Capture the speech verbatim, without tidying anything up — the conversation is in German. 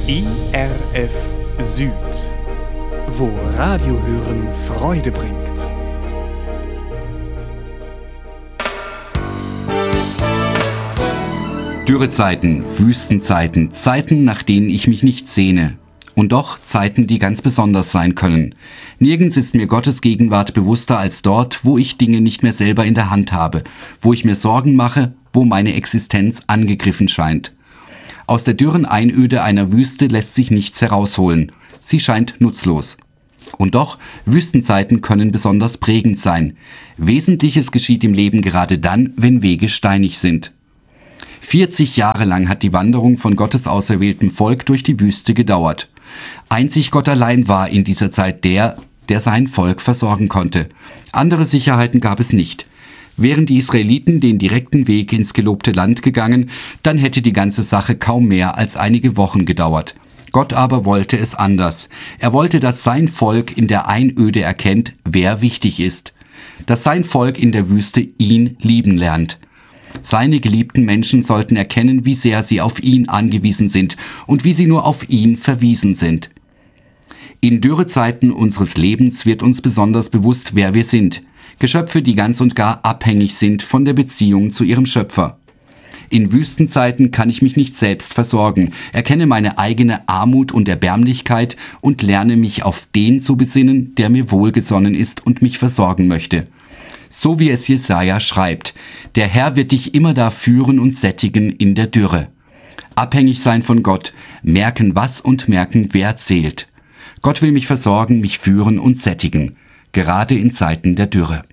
I R F Süd, wo Radiohören Freude bringt. Dürrezeiten, Wüstenzeiten, Zeiten, nach denen ich mich nicht sehne. Und doch Zeiten, die ganz besonders sein können. Nirgends ist mir Gottes Gegenwart bewusster als dort, wo ich Dinge nicht mehr selber in der Hand habe, wo ich mir Sorgen mache, wo meine Existenz angegriffen scheint. Aus der dürren Einöde einer Wüste lässt sich nichts herausholen. Sie scheint nutzlos. Und doch, Wüstenzeiten können besonders prägend sein. Wesentliches geschieht im Leben gerade dann, wenn Wege steinig sind. vierzig Jahre lang hat die Wanderung von Gottes auserwähltem Volk durch die Wüste gedauert. Einzig Gott allein war in dieser Zeit der, der sein Volk versorgen konnte. Andere Sicherheiten gab es nicht. Wären die Israeliten den direkten Weg ins gelobte Land gegangen, dann hätte die ganze Sache kaum mehr als einige Wochen gedauert. Gott aber wollte es anders. Er wollte, dass sein Volk in der Einöde erkennt, wer wichtig ist. Dass sein Volk in der Wüste ihn lieben lernt. Seine geliebten Menschen sollten erkennen, wie sehr sie auf ihn angewiesen sind und wie sie nur auf ihn verwiesen sind. In Dürrezeiten unseres Lebens wird uns besonders bewusst, wer wir sind. Geschöpfe, die ganz und gar abhängig sind von der Beziehung zu ihrem Schöpfer. In Wüstenzeiten kann ich mich nicht selbst versorgen, erkenne meine eigene Armut und Erbärmlichkeit und lerne mich auf den zu besinnen, der mir wohlgesonnen ist und mich versorgen möchte. So wie es Jesaja schreibt: Der Herr wird dich immer da führen und sättigen in der Dürre. Abhängig sein von Gott, merken was und merken, wer zählt. Gott will mich versorgen, mich führen und sättigen, gerade in Zeiten der Dürre.